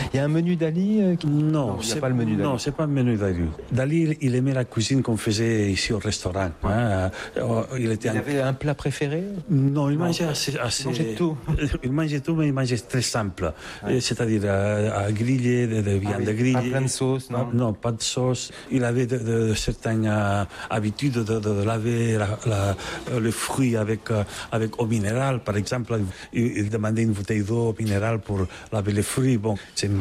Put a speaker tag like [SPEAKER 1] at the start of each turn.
[SPEAKER 1] Il y a un menu Dali
[SPEAKER 2] Non,
[SPEAKER 1] il n'y a pas le menu Dali.
[SPEAKER 2] Non, c'est pas le menu Dali. Dali, il aimait la cuisine qu'on faisait ici au restaurant. Hein.
[SPEAKER 1] Il avait un plat préféré?
[SPEAKER 2] Non, il mangeait assez...
[SPEAKER 1] Il mangeait tout.
[SPEAKER 2] Il mangeait tout, mais il mangeait très simple. Ouais. C'est-à-dire à griller, de viande grillée.
[SPEAKER 1] Pas plein de sauce, non?
[SPEAKER 2] Non, pas de sauce. Il avait de certaines habitudes de laver le fruit avec eau minérale. Par exemple, il demandait une bouteille d'eau minérale pour laver les fruits. Bon, c'est